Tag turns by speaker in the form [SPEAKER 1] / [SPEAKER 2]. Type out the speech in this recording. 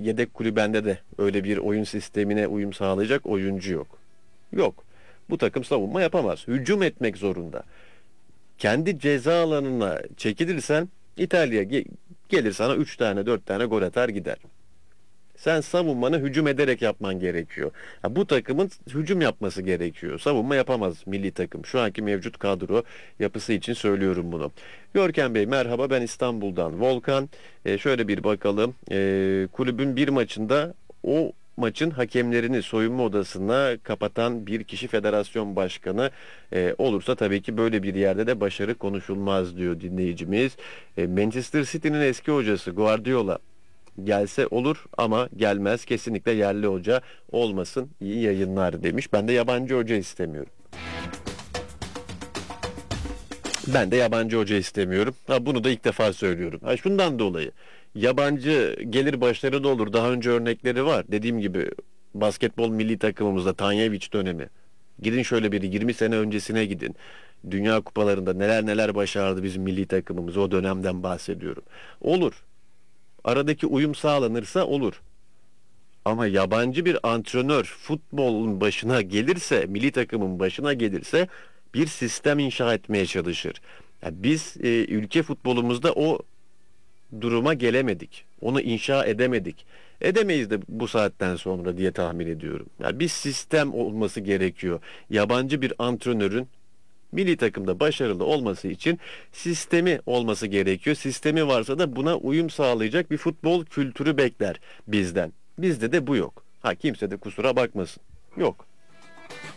[SPEAKER 1] yedek kulübende de öyle bir oyun sistemine uyum sağlayacak oyuncu yok. Yok. Bu takım savunma yapamaz. Hücum etmek zorunda. Kendi ceza alanına çekilirsen İtalya gelir sana 3 tane 4 tane gol atar gider. Sen savunmanı hücum ederek yapman gerekiyor. Ya bu takımın hücum yapması gerekiyor. Savunma yapamaz milli takım. Şu anki mevcut kadro yapısı için söylüyorum bunu. Görkem Bey merhaba, ben İstanbul'dan Volkan. Şöyle bir bakalım. Kulübün bir maçında o maçın hakemlerini soyunma odasına kapatan bir kişi federasyon başkanı olursa tabii ki böyle bir yerde de başarı konuşulmaz diyor dinleyicimiz. Manchester City'nin eski hocası Guardiola gelse olur ama gelmez. Kesinlikle yerli hoca olmasın. İyi yayınlar demiş. Ben de yabancı hoca istemiyorum. Ben de yabancı hoca istemiyorum. Ha, bunu da ilk defa söylüyorum. Ha, şundan dolayı. Yabancı gelir başarılı olur. Daha önce örnekleri var. Dediğim gibi basketbol milli takımımızda Tanjevic dönemi. Gidin şöyle bir 20 sene öncesine gidin. Dünya kupalarında neler neler başardı bizim milli takımımız. O dönemden bahsediyorum. Olur. Aradaki uyum sağlanırsa olur. Ama yabancı bir antrenör futbolun başına gelirse, milli takımın başına gelirse bir sistem inşa etmeye çalışır. Ya biz ülke futbolumuzda o duruma gelemedik. Onu inşa edemedik. Edemeyiz de bu saatten sonra diye tahmin ediyorum. Ya bir sistem olması gerekiyor. Yabancı bir antrenörün milli takımda başarılı olması için sistemi olması gerekiyor. Sistemi varsa da buna uyum sağlayacak bir futbol kültürü bekler bizden. Bizde de bu yok. Ha, kimse de kusura bakmasın. Yok.